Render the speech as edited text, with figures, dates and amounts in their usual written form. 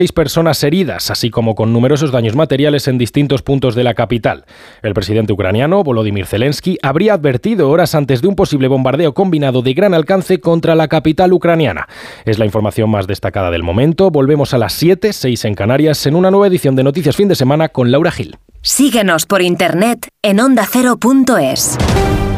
6 personas heridas, así como con numerosos daños materiales en distintos puntos de la capital. El presidente ucraniano, Volodymyr Zelensky, habría advertido horas antes de un posible bombardeo combinado de gran alcance contra la capital ucraniana. Es la información más destacada del momento. Volvemos a las 7, 6 en Canarias, en una nueva edición de Noticias Fin de Semana con Laura Gil. Síguenos por internet en ondacero.es.